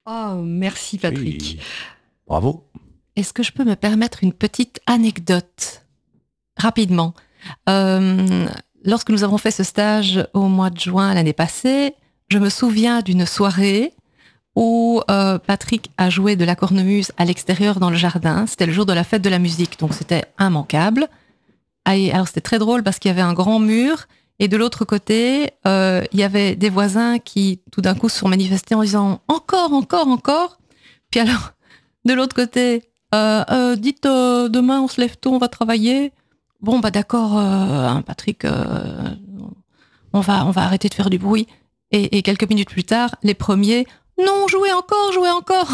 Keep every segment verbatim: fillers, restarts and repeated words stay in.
Oh, merci Patrick. Oui, bravo. Est-ce que je peux me permettre une petite anecdote rapidement? Euh, Lorsque nous avons fait ce stage au mois de juin l'année passée, je me souviens d'une soirée où euh, Patrick a joué de la cornemuse à l'extérieur dans le jardin. C'était le jour de la fête de la musique, donc c'était immanquable. Ah, et alors c'était très drôle parce qu'il y avait un grand mur et de l'autre côté, euh, il y avait des voisins qui tout d'un coup se sont manifestés en disant encore, encore, encore. Puis alors, de l'autre côté, euh, euh, dites euh, demain on se lève tôt, on va travailler. Bon bah d'accord, euh, hein, Patrick, euh, on va on va arrêter de faire du bruit. Et, et quelques minutes plus tard, les premiers, non, jouez encore, jouez encore.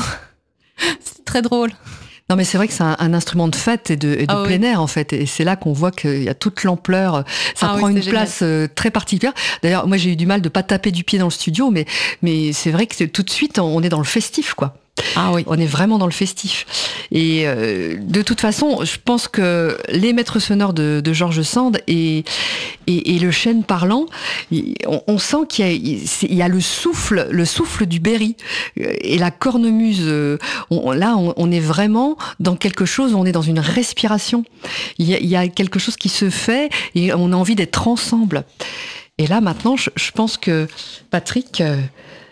C'est très drôle. Non, mais c'est vrai que c'est un, un instrument de fête et de, et de Ah plein oui, air, en fait. Et c'est là qu'on voit qu'il y a toute l'ampleur. Ça ah oui, prend c'est une génial. place euh, très particulière. D'ailleurs, moi, j'ai eu du mal de pas taper du pied dans le studio, mais, mais c'est vrai que c'est- tout de suite, on est dans le festif, quoi. Ah oui. On est vraiment dans le festif. Et euh, de toute façon, je pense que les maîtres sonores de, de George Sand et, et, et le chêne parlant, il- on, on sent qu'il y a, il c'est- il y a le souffle, le souffle du Berry euh, et la cornemuse. euh, on- là, on, on est vraiment dans quelque chose. On est dans une respiration. Il y a, il y a quelque chose qui se fait et on a envie d'être ensemble. Et là, maintenant, je, je pense que Patrick. euh,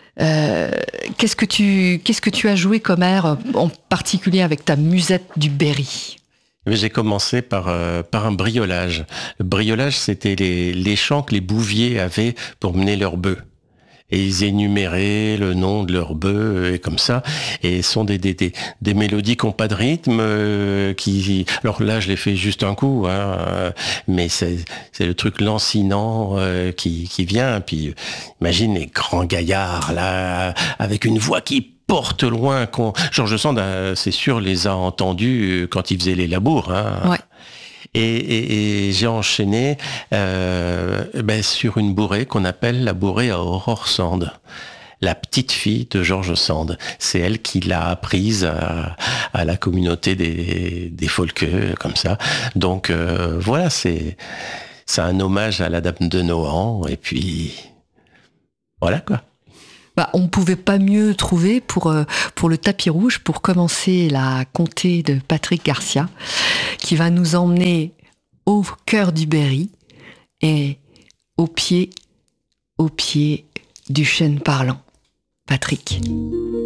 euh, qu'est-ce que tu qu'est-ce que tu as joué comme air en particulier avec ta musette du Berry? Mais j'ai commencé par, euh, par un briolage. Le briolage, c'était les, les chants que les bouviers avaient pour mener leurs bœufs. Et ils énuméraient le nom de leur bœuf et comme ça. Et ce sont des, des, des, des mélodies qui n'ont pas de rythme. Euh, qui... Alors là, je l'ai fait juste un coup, hein, euh, mais c'est, c'est le truc lancinant euh, qui, qui vient. Puis imagine les grands gaillards là, avec une voix qui porte loin. Qu'on... Georges Sand, euh, c'est sûr, les a entendus euh, quand il faisait les labours. Hein. Ouais. Et, et- et j'ai enchaîné euh, ben, sur une bourrée qu'on appelle la bourrée à Aurore Sand. La petite fille de Georges Sand. C'est elle qui l'a apprise à, à la communauté des, des folkeux, comme ça. Donc euh, voilà, c'est, c'est un hommage à la Dame de Nohant. Et puis voilà quoi. Bah, on ne pouvait pas mieux trouver pour, euh, pour le tapis rouge pour commencer la comté de Patrick Garcia, qui va nous emmener au cœur du Berry et au pied, au pied du chêne parlant. Patrick.